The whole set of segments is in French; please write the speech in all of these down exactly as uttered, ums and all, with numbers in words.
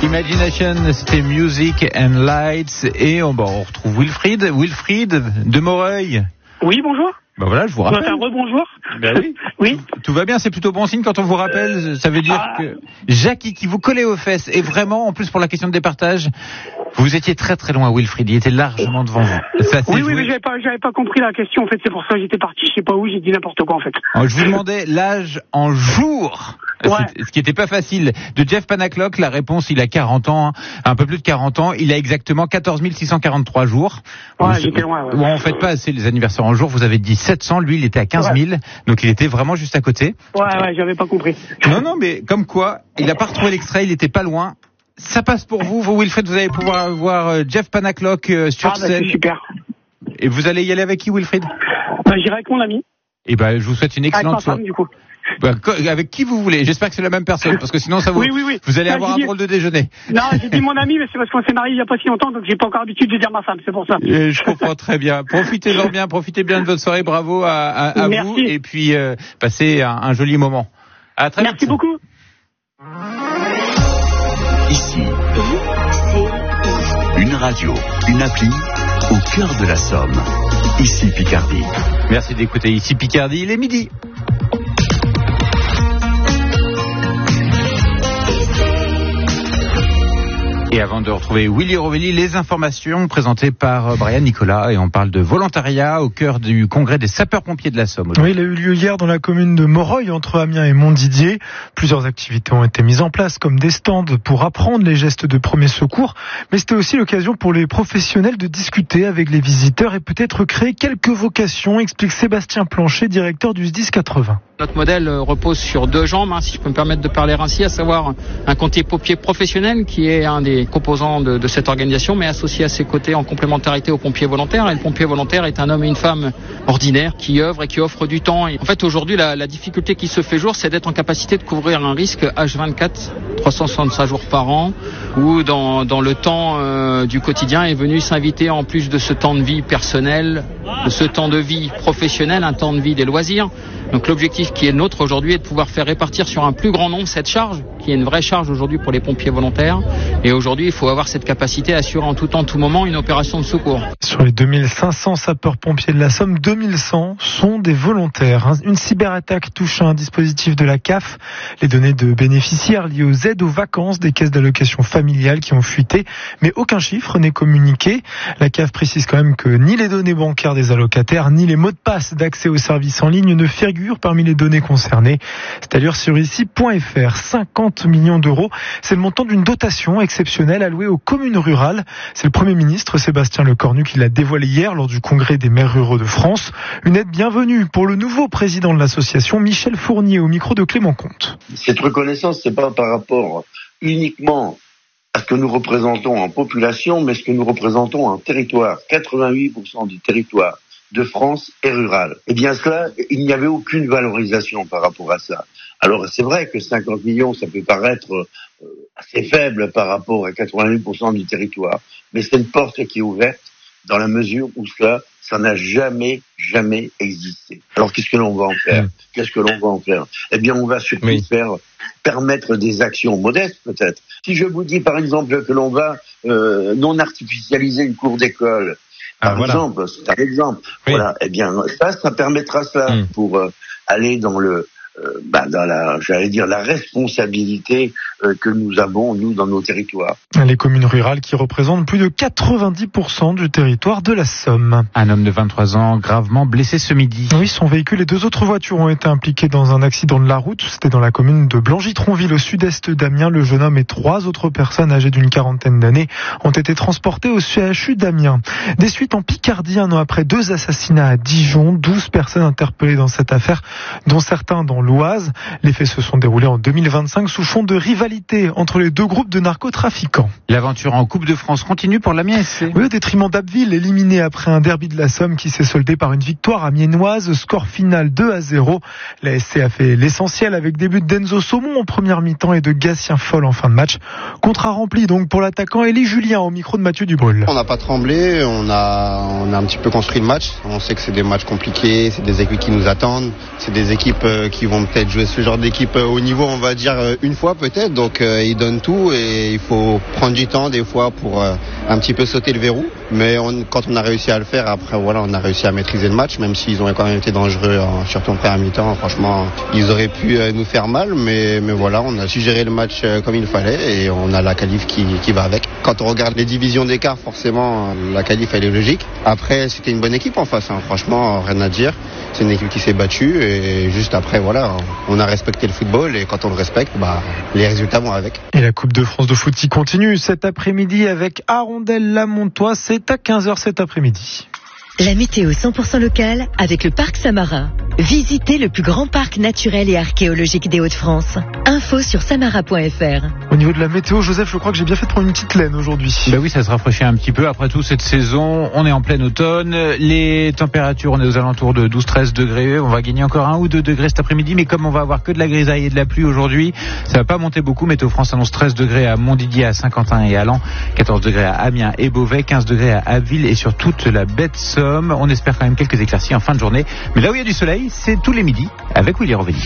Imagination, c'était Music and Lights. Et on, bon, on retrouve Wilfried. Wilfried de Moreuil. Oui, bonjour. Ben voilà, je vous rappelle. Un rebonjour. Ben oui. Oui. Tout, tout va bien, c'est plutôt bon signe quand on vous rappelle. Ça veut dire ah. que Jackie qui vous collait aux fesses, et vraiment, en plus pour la question de départage, vous étiez très très loin, Wilfried. Il était largement devant vous. Ça, oui, joué. oui, mais j'avais pas, j'avais pas compris la question. En fait, c'est pour ça que j'étais parti. Je sais pas où. J'ai dit n'importe quoi, en fait. Alors, je vous demandais l'âge en jours. Ouais. Ce qui n'était pas facile. De Jeff Panaclock, la réponse, il a quarante ans, hein, un peu plus de quarante ans. Il a exactement quatorze mille six cent quarante-trois jours. Ouais, vous, j'étais loin. Ouais. Bon, on fait pas assez les anniversaires en jours. Vous avez dit sept cents. Lui, il était à quinze mille. Ouais. Donc, il était vraiment juste à côté. Ouais, ouais, j'avais pas compris. Non, non, mais comme quoi, il a pas retrouvé l'extrait. Il était pas loin. Ça passe pour vous. Vous, Wilfried, vous allez pouvoir voir Jeff Panaclock euh, sur ah, bah, scène. C'est super. Et vous allez y aller avec qui, Wilfried? Bah, j'irai avec mon ami. Et ben, je vous souhaite une excellente soirée. Avec ma femme, du coup. Bah, avec qui vous voulez. J'espère que c'est la même personne, parce que sinon ça vous, oui, oui, oui. vous allez là, avoir un dit... drôle de déjeuner. Non, j'ai dit mon ami, mais c'est parce qu'on s'est marié il y a pas si longtemps, donc j'ai pas encore l'habitude de dire ma femme, c'est pour ça. Et je comprends très bien. Profitez-en bien, profitez bien de votre soirée. Bravo à, à, à vous, et puis euh, passez un, un joli moment. À très Merci vite. beaucoup. Ici, une radio, une appli au cœur de la Somme. Ici Picardie. Merci d'écouter Ici Picardie, il est midi. Et avant de retrouver Willy Rovelli, les informations présentées par Brian Nicolas, et on parle de volontariat au cœur du congrès des sapeurs-pompiers de la Somme. Oui, il a eu lieu hier dans la commune de Moreuil, entre Amiens et Montdidier. Plusieurs activités ont été mises en place, comme des stands pour apprendre les gestes de premier secours, mais c'était aussi l'occasion pour les professionnels de discuter avec les visiteurs et peut-être créer quelques vocations, explique Sébastien Planchet, directeur du S D I S quatre-vingts. Notre modèle repose sur deux jambes, hein, si je peux me permettre de parler ainsi, à savoir un pompier professionnel qui est un des composants de, de cette organisation, mais associé à ses côtés en complémentarité au pompier volontaire. Et le pompier volontaire est un homme et une femme ordinaires qui œuvrent et qui offrent du temps. Et en fait, aujourd'hui, la, la difficulté qui se fait jour, c'est d'être en capacité de couvrir un risque H vingt-quatre, trois cent soixante-cinq jours par an, où dans, dans le temps euh, du quotidien est venu s'inviter, en plus de ce temps de vie personnel, de ce temps de vie professionnel, un temps de vie des loisirs. Donc l'objectif qui est le nôtre aujourd'hui est de pouvoir faire répartir sur un plus grand nombre cette charge, qui est une vraie charge aujourd'hui pour les pompiers volontaires. Et aujourd'hui, il faut avoir cette capacité à assurer en tout temps, tout moment, une opération de secours. Sur les deux mille cinq cents sapeurs-pompiers de la Somme, deux mille cent sont des volontaires. Une cyberattaque touche un dispositif de la C A F. Les données de bénéficiaires liées aux aides aux vacances des caisses d'allocation familiale qui ont fuité, mais aucun chiffre n'est communiqué. La C A F précise quand même que ni les données bancaires des allocataires, ni les mots de passe d'accès aux services en ligne ne figurent parmi les données concernées. C'est à dire sur ici point F R. cinquante millions d'euros, c'est le montant d'une dotation exceptionnelle allouée aux communes rurales. C'est le Premier ministre Sébastien Lecornu qui l'a dévoilé hier lors du congrès des maires ruraux de France. Une aide bienvenue pour le nouveau président de l'association, Michel Fournier, au micro de Clément Comte. Cette reconnaissance, c'est pas par rapport uniquement à ce que nous représentons en population, mais ce que nous représentons en territoire. quatre-vingt-huit pour cent du territoire de France est rural. Eh bien cela, il n'y avait aucune valorisation par rapport à ça. Alors c'est vrai que cinquante millions, ça peut paraître euh, assez faible par rapport à quatre-vingt-huit pour cent du territoire, mais c'est une porte qui est ouverte dans la mesure où cela, ça n'a jamais, jamais existé. Alors qu'est-ce que l'on va en faire ? Qu'est-ce que l'on va en faire ? Eh bien on va surtout oui. faire permettre des actions modestes peut-être. Si je vous dis par exemple que l'on va euh, non artificialiser une cour d'école, Par ah, voilà. exemple, c'est un exemple. Oui. Voilà. Eh bien, ça, ça permettra cela mmh. pour euh, aller dans le, euh, bah, dans la, j'allais dire, la responsabilité euh, que nous avons nous dans nos territoires. Les communes rurales qui représentent plus de quatre-vingt-dix pour cent du territoire de la Somme. Un homme de vingt-trois ans gravement blessé ce midi. Oui, son véhicule et deux autres voitures ont été impliquées dans un accident de la route. C'était dans la commune de Blangy-Tronville, au sud-est d'Amiens. Le jeune homme et trois autres personnes âgées d'une quarantaine d'années ont été transportées au C H U d'Amiens. Des suites en Picardie, un an après deux assassinats à Dijon. douze personnes interpellées dans cette affaire, dont certains dans l'Oise. Les faits se sont déroulés en deux mille vingt-cinq sous fond de rivalité entre les deux groupes de narcotrafiquants. L'aventure en Coupe de France continue pour l'Amiens S C. Oui, au détriment d'Abbeville, éliminé après un derby de la Somme qui s'est soldé par une victoire amiénoise. Score final deux à zéro. La S C a fait l'essentiel avec des buts d'Enzo Saumon en première mi-temps et de Gatien Foll en fin de match. Contrat rempli donc pour l'attaquant Élie Julien au micro de Mathieu Dubrul. On n'a pas tremblé, on a, on a un petit peu construit le match. On sait que c'est des matchs compliqués, c'est des équipes qui nous attendent, c'est des équipes qui vont vont peut-être jouer ce genre d'équipe au niveau, on va dire, une fois peut-être. Donc euh, ils donnent tout et il faut prendre du temps des fois pour euh, un petit peu sauter le verrou. Mais on, quand on a réussi à le faire, après voilà, on a réussi à maîtriser le match, même s'ils ont quand même été dangereux, hein, surtout en première mi-temps. Franchement, ils auraient pu euh, nous faire mal, mais, mais voilà, on a su gérer le match euh, comme il fallait et on a la qualif qui, qui va avec. Quand on regarde les divisions d'écart, forcément, la qualif elle est logique. Après, c'était une bonne équipe en face, hein, franchement, rien à dire. C'est une équipe qui s'est battue et juste après, voilà, on a respecté le football et quand on le respecte, bah, les résultats vont avec. Et la Coupe de France de foot qui continue cet après-midi avec Arondel-la-Montois. C'est à quinze heures cet après-midi. La météo cent pour cent locale avec le Parc Samara. Visitez le plus grand parc naturel et archéologique des Hauts-de-France. Info sur samara point f r. Au niveau de la météo, Joseph, je crois que j'ai bien fait de prendre une petite laine aujourd'hui. Bah oui, ça se rafraîchit un petit peu. Après tout, cette saison, on est en plein automne. Les températures, on est aux alentours de douze à treize degrés. On va gagner encore un ou deux degrés cet après-midi. Mais comme on va avoir que de la grisaille et de la pluie aujourd'hui, ça va pas monter beaucoup. Météo France annonce treize degrés à Montdidier, à Saint-Quentin et à Laon, quatorze degrés à Amiens et Beauvais, quinze degrés à Abbeville et sur toute la baie de Somme. On espère quand même quelques éclaircies en fin de journée. Mais là où il y a du soleil, c'est tous les midis avec Willy Rovelli.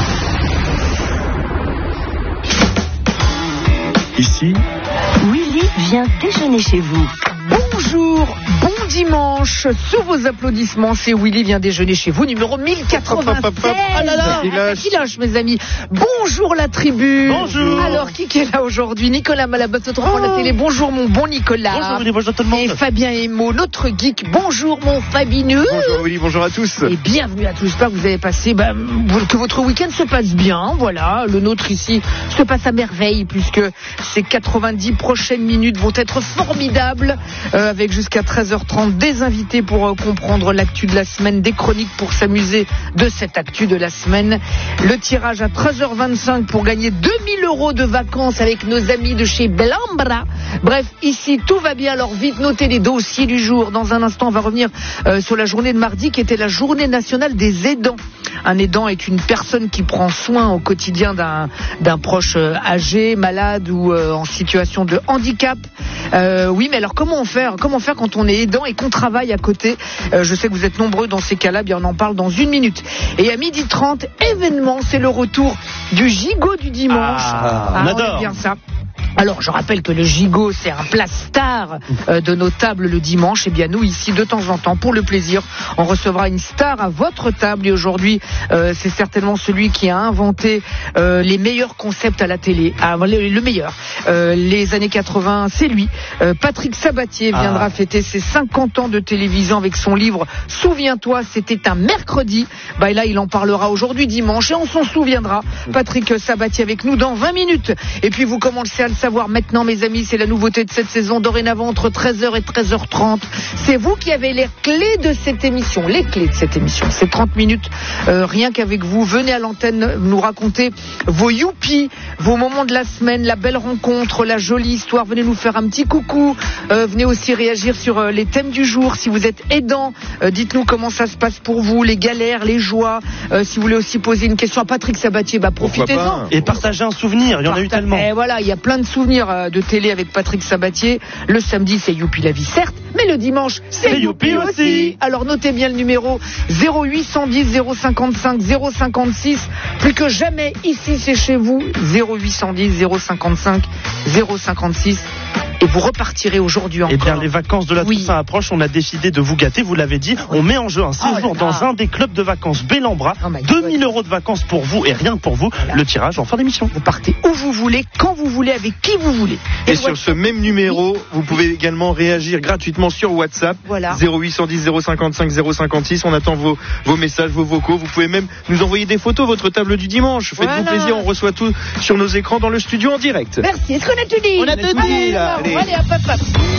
Ici, Willy vient déjeuner chez vous. Bonjour, bon dimanche. Sous vos applaudissements, c'est Willy vient déjeuner chez vous, numéro mille quatre-vingt-seize. Oh là là, qui lâche, mes amis. Bonjour la tribu. Bonjour. Alors, qui est là aujourd'hui? Nicolas Malabotte, notre oh. la télé. Bonjour mon bon Nicolas. Bonjour Willy, bonjour tout le monde. Et Fabien Emo, notre geek. Bonjour mon Fabineux. Bonjour Willy, bonjour à tous. Et bienvenue à tous. J'espère que vous avez passé, bah, que votre week-end se passe bien. Voilà, le nôtre ici se passe à merveille puisque ces quatre-vingt-dix prochaines minutes vont être formidables. Euh, avec jusqu'à treize heures trente des invités pour euh, comprendre l'actu de la semaine, des chroniques pour s'amuser de cette actu de la semaine. Le tirage à treize heures vingt-cinq pour gagner deux mille euros de vacances avec nos amis de chez Belambra. Bref, ici tout va bien, alors vite notez les dossiers du jour. Dans un instant, on va revenir euh, sur la journée de mardi qui était la journée nationale des aidants. Un aidant est une personne qui prend soin au quotidien d'un, d'un proche euh, âgé, malade ou euh, en situation de handicap. Euh, oui, mais alors comment on fait Comment faire quand on est aidant et qu'on travaille à côté? euh, Je sais que vous êtes nombreux dans ces cas-là, bien on en parle dans une minute. Et à midi trente, événement, c'est le retour du gigot du dimanche. Ah, ah on adore. bien ça. Alors, je rappelle que le gigot, c'est un plat star euh, de nos tables le dimanche. Et bien, nous, ici, de temps en temps, pour le plaisir, on recevra une star à votre table. Et aujourd'hui, euh, c'est certainement celui qui a inventé euh, les meilleurs concepts à la télé. Ah, le, le meilleur. Euh, les années quatre-vingts, c'est lui. Euh, Patrick Sabatier viendra ah. fêter ses cinquante ans de télévision avec son livre « Souviens-toi, c'était un mercredi ». Bah, et là, il en parlera aujourd'hui, dimanche, et on s'en souviendra. Patrick Sabatier avec nous dans vingt minutes. Et puis, vous commencez à le savoir maintenant, mes amis, c'est la nouveauté de cette saison. Dorénavant, entre treize heures et treize heures trente, c'est vous qui avez les clés de cette émission. Les clés de cette émission, c'est trente minutes, euh, rien qu'avec vous. Venez à l'antenne nous raconter vos youpies, vos moments de la semaine, la belle rencontre, la jolie histoire. Venez nous faire un petit coucou. Euh, venez aussi réagir sur euh, les thèmes du jour. Si vous êtes aidant, euh, dites-nous comment ça se passe pour vous, les galères, les joies. Euh, si vous voulez aussi poser une question à Patrick Sabatier, bah profitez-en. Et partagez un souvenir, il y en a eu tellement. Et voilà, il y a plein de souvenirs de télé avec Patrick Sabatier. Le samedi, c'est Youpi la vie, certes, mais le dimanche, c'est, c'est Youpi aussi. aussi. Alors notez bien le numéro zéro huit cent dix zéro cinquante-cinq zéro cinquante-six. Plus que jamais, ici, c'est chez vous. zéro huit cent dix zéro cinquante-cinq zéro cinquante-six. Et vous repartirez aujourd'hui encore. Eh bien, les vacances de la oui. Toussaint approchent. On a décidé de vous gâter. Vous l'avez dit. On met en jeu un séjour oh dans un des clubs de vacances Belambra. Oh deux mille euros de vacances pour vous et rien que pour vous. Voilà. Le tirage en fin d'émission. Vous partez où vous voulez, quand vous voulez, avec qui vous voulez. Et, et sur ce même numéro, vous pouvez également réagir gratuitement sur WhatsApp. Voilà. zéro huit cent dix zéro cinquante-cinq zéro cinquante-six. On attend vos, vos messages, vos vocaux. Vous pouvez même nous envoyer des photos, votre table du dimanche. Faites-vous voilà. plaisir. On reçoit tout sur nos écrans dans le studio en direct. Merci. Est-ce qu'on a tout dit? On a tout dit, là. Allez, allez, hop, hop, hop.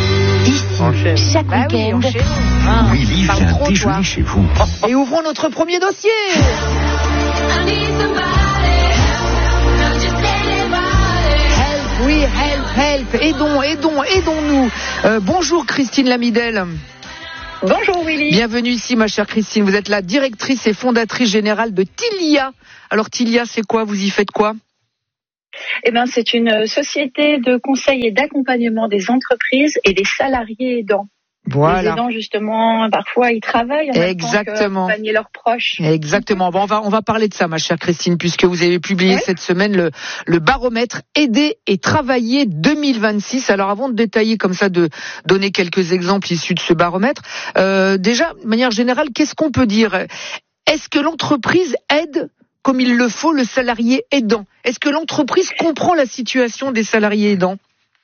Ici, chaque bah week-end, oui, ah, Willy vient déjeuner chez vous. Et ouvrons notre premier dossier. Help, oui, help, help. Aidons, aidons, aidons-nous. Euh, bonjour Christine Lamidel. Bonjour Willy. Bienvenue ici ma chère Christine. Vous êtes la directrice et fondatrice générale de Tilia. Alors Tilia, c'est quoi? Vous y faites quoi? Eh ben, c'est une société de conseil et d'accompagnement des entreprises et des salariés aidants. Voilà. Les aidants, justement, parfois, ils travaillent en Exactement. même temps qu'accompagner leurs proches. Exactement. Bon, on va, on va parler de ça, ma chère Christine, puisque vous avez publié ouais. cette semaine le, le baromètre Aider et travailler deux mille vingt-six. Alors, avant de détailler comme ça, de donner quelques exemples issus de ce baromètre, euh, déjà, de manière générale, qu'est-ce qu'on peut dire? Est-ce que l'entreprise aide comme il le faut le salarié aidant? Est-ce que l'entreprise comprend la situation des salariés aidants?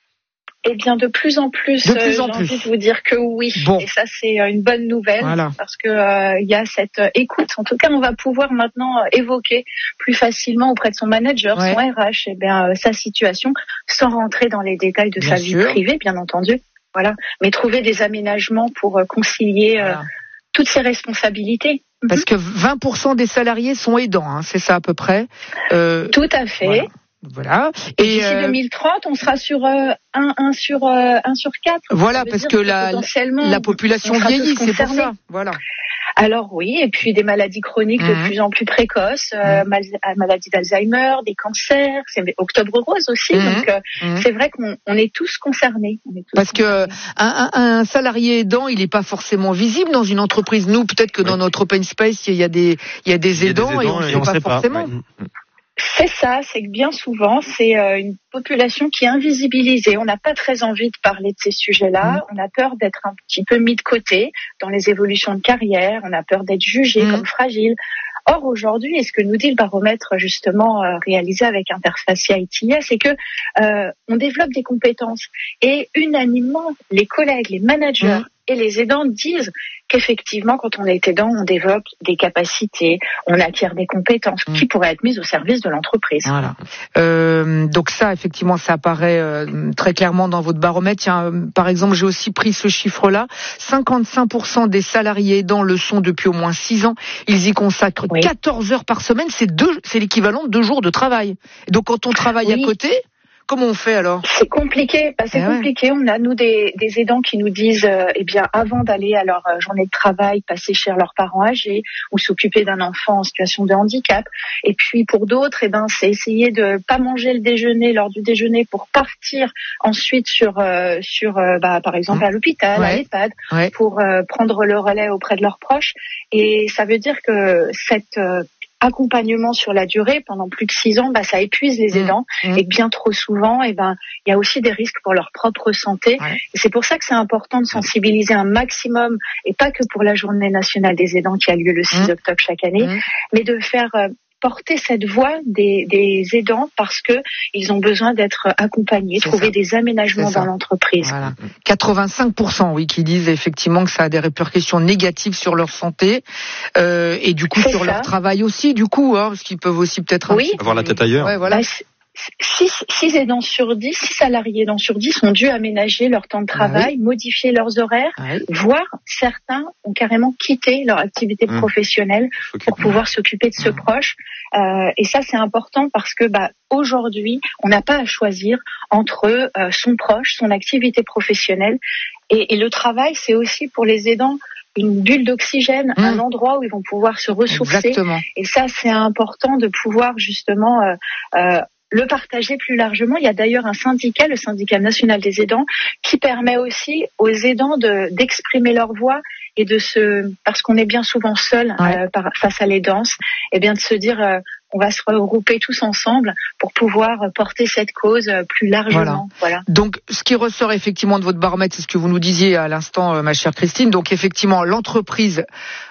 Eh bien, de plus en plus, de plus euh, j'ai en plus. envie de vous dire que oui. Bon. Et ça, c'est une bonne nouvelle. Voilà. Parce que euh, il y a cette euh, écoute. En tout cas, on va pouvoir maintenant euh, évoquer plus facilement auprès de son manager, ouais. son R H, eh bien, euh, sa situation, sans rentrer dans les détails de bien sa sûr. vie privée, bien entendu. Voilà. Mais trouver des aménagements pour euh, concilier euh, voilà. toutes ses responsabilités. Parce que vingt pour cent des salariés sont aidants, hein, c'est ça à peu près. Euh, Tout à fait. Voilà. Voilà. Et, et d'ici euh, deux mille trente, on sera sur euh, un, un sur euh, un sur quatre. Voilà, parce que la la population vieillit, c'est pour ça. Voilà. Alors oui, et puis des maladies chroniques mmh. de plus en plus précoces, euh, mmh. maladie d'Alzheimer, des cancers, c'est Octobre Rose aussi. Mmh. Donc euh, mmh. c'est vrai qu'on on est tous concernés. On est tous parce concernés. que un, un, un salarié aidant, il n'est pas forcément visible dans une entreprise. Nous, peut-être que oui. dans notre open space, il y a des il y a des aidants, y a des aidants et on et ne sait pas forcément. Pas. Ouais. C'est ça, c'est que bien souvent, c'est euh, une population qui est invisibilisée. On n'a pas très envie de parler de ces sujets-là. Mmh. On a peur d'être un petit peu mis de côté dans les évolutions de carrière. On a peur d'être jugé mmh. comme fragile. Or, aujourd'hui, et ce que nous dit le baromètre justement euh, réalisé avec Interfacia I T I A, c'est que euh, on développe des compétences. Et unanimement, les collègues, les managers mmh. et les aidants disent qu'effectivement, quand on est aidant, on développe des capacités, on acquiert des compétences mmh. qui pourraient être mises au service de l'entreprise. Voilà. Euh, donc ça, effectivement, ça apparaît euh, très clairement dans votre baromètre. Tiens, euh, par exemple, j'ai aussi pris ce chiffre-là. cinquante-cinq pour cent des salariés aidants le sont depuis au moins six ans. Ils y consacrent oui. quatorze heures par semaine. C'est deux, c'est l'équivalent de deux jours de travail. Et donc, quand on travaille oui. à côté... Comment on fait alors? C'est compliqué. Bah, c'est eh compliqué. Ouais. On a nous des, des aidants qui nous disent, euh, eh bien, avant d'aller à leur euh, journée de travail, passer chez leurs parents âgés ou s'occuper d'un enfant en situation de handicap. Et puis pour d'autres, eh ben, c'est essayer de pas manger le déjeuner lors du déjeuner pour partir ensuite sur euh, sur euh, bah, par exemple mmh. à l'hôpital, ouais. à l'EHPAD, ouais. pour euh, prendre le relais auprès de leurs proches. Et ça veut dire que cette euh, accompagnement sur la durée pendant plus de six ans, bah ça épuise les aidants mmh. et bien trop souvent, et ben il y a aussi des risques pour leur propre santé. Ouais. Et c'est pour ça que c'est important de sensibiliser un maximum, et pas que pour la Journée nationale des aidants qui a lieu le six mmh. octobre chaque année, mmh. mais de faire euh, porter cette voix des, des aidants parce que ils ont besoin d'être accompagnés, c'est trouver ça. des aménagements dans l'entreprise. Voilà. quatre-vingt-cinq pour cent oui qui disent effectivement que ça a des répercussions négatives sur leur santé euh, et du coup c'est sur ça. leur travail aussi du coup hein, parce qu'ils peuvent aussi peut-être oui. avoir la tête ailleurs. Ouais, voilà. Bah, Six, six aidants sur dix, six salariés aidants sur dix ont dû aménager leur temps de travail, oui. modifier leurs horaires, oui. voire certains ont carrément quitté leur activité mmh. professionnelle pour pouvoir s'occuper de ce mmh. proche. Euh, et ça, c'est important parce que bah, aujourd'hui, on n'a pas à choisir entre euh, son proche, son activité professionnelle et, et le travail. C'est aussi pour les aidants une bulle d'oxygène, mmh. un endroit où ils vont pouvoir se ressourcer. Exactement. Et ça, c'est important de pouvoir justement euh, euh, le partager plus largement. Il y a d'ailleurs un syndicat, le syndicat national des aidants, qui permet aussi aux aidants de, d'exprimer leur voix et de se, parce qu'on est bien souvent seul ouais. euh, par, face à l'aidance, et bien de se dire, euh, on va se regrouper tous ensemble pour pouvoir porter cette cause plus largement. Voilà. voilà. Donc, ce qui ressort effectivement de votre baromètre, c'est ce que vous nous disiez à l'instant, euh, ma chère Christine. Donc, effectivement, l'entreprise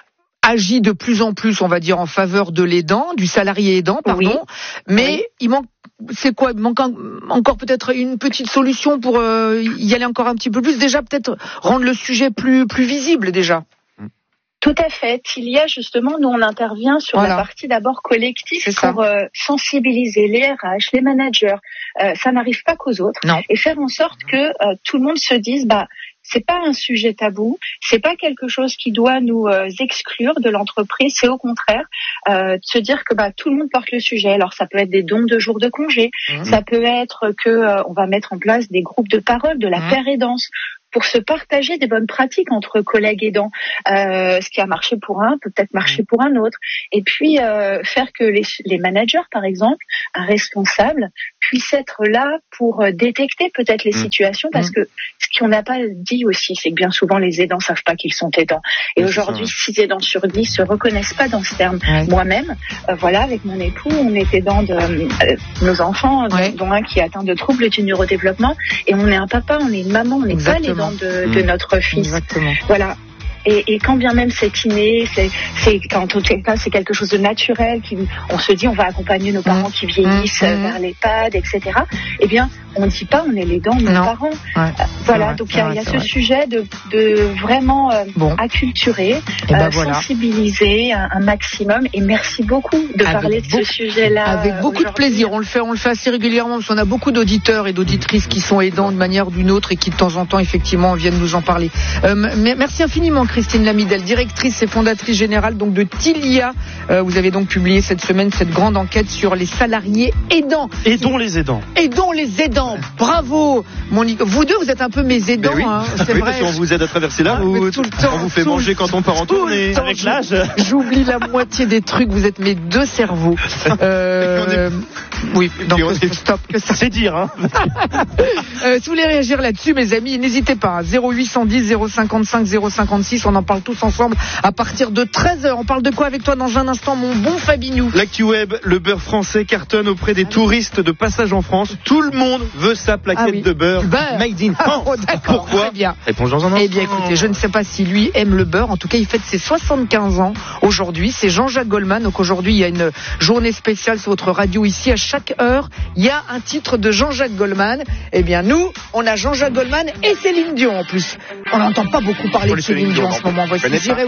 agit de plus en plus, on va dire, en faveur de l'aidant, du salarié aidant, pardon. Oui. Mais oui. il manque, c'est quoi? Il manque un, encore peut-être une petite solution pour euh, y aller encore un petit peu plus. Déjà, peut-être rendre le sujet plus plus visible déjà. Tout à fait. Il y a justement, nous on intervient sur voilà. la partie d'abord collective c'est pour euh, sensibiliser les R H, les managers. Euh, ça n'arrive pas qu'aux autres. Non. Et faire en sorte que euh, tout le monde se dise, bah c'est pas un sujet tabou, c'est pas quelque chose qui doit nous euh, exclure de l'entreprise, c'est au contraire euh, de se dire que bah tout le monde porte le sujet. Alors ça peut être des dons de jours de congé, mmh. ça peut être que euh, on va mettre en place des groupes de parole, de la mmh. paire aidance, pour se partager des bonnes pratiques entre collègues aidants. Euh, ce qui a marché pour un peut peut-être marcher pour un autre. Et puis euh, faire que les, les managers, par exemple, un responsable, puisse être là pour détecter peut-être les mmh. situations, parce mmh. que ce qu'on n'a pas dit aussi, c'est que bien souvent les aidants savent pas qu'ils sont aidants. Et oui, aujourd'hui, six aidants sur dix se reconnaissent pas dans ce terme. Ouais. Moi-même, euh, voilà, avec mon époux, on est aidant de euh, nos enfants, ouais. dont un qui est atteint de troubles du neurodéveloppement, et on est un papa, on est une maman, on n'est pas l'aidant de, mmh. de notre fils. Exactement. Voilà. Et, et quand bien même c'est inné, c'est, c'est quand en tout cas c'est quelque chose de naturel, qui, on se dit on va accompagner nos parents qui vieillissent mmh. vers l'EHPAD, et cetera. Eh bien, on ne dit pas on est l'aidant de nos non. parents. Ouais. Euh, voilà, vrai, donc il y a, y a ce vrai. sujet de, de vraiment euh, bon. acculturer, ben euh, voilà. sensibiliser un, un maximum. Et merci beaucoup de avec parler de beaucoup, ce sujet-là. Avec beaucoup de plaisir. On le fait, on le fait assez régulièrement parce qu'on a beaucoup d'auditeurs et d'auditrices qui sont aidants de manière ou d'une autre et qui de temps en temps effectivement viennent nous en parler. Euh, merci infiniment. Christine Lamidel, directrice et fondatrice générale donc de Tilia. Euh, vous avez donc publié cette semaine cette grande enquête sur les salariés aidants. Aidons les aidants. Aidons les aidants. Bravo. Monique. Vous deux, vous êtes un peu mes aidants. Oui. Hein, c'est oui, vrai. Parce qu'on vous aide à traverser la route. Tout le temps, on vous fait manger quand on part en tournée. Avec l'âge. J'oublie la moitié des trucs. Vous êtes mes deux cerveaux. Euh, oui, donc est... stop. C'est dire. Hein. euh, si vous voulez réagir là-dessus, mes amis, n'hésitez pas. zéro huit cent dix zéro cinquante-cinq zéro cinquante-six. On en parle tous ensemble à partir de treize heures. On parle de quoi avec toi dans un instant, mon bon Fabinou? L'actu web, le beurre français cartonne auprès des touristes de passage en France. Tout le monde veut sa plaquette ah oui. de beurre, beurre made in France. Oh, d'accord. Pourquoi? Très bien. Réponse dans un instant. Eh bien, écoutez, je ne sais pas si lui aime le beurre. En tout cas, il fête ses soixante-quinze ans aujourd'hui. C'est Jean-Jacques Goldman. Donc aujourd'hui, il y a une journée spéciale sur votre radio ici. À chaque heure, il y a un titre de Jean-Jacques Goldman. Eh bien, nous, on a Jean-Jacques Goldman et Céline Dion en plus. On n'entend pas beaucoup parler de Céline Dion en ce moment. Voici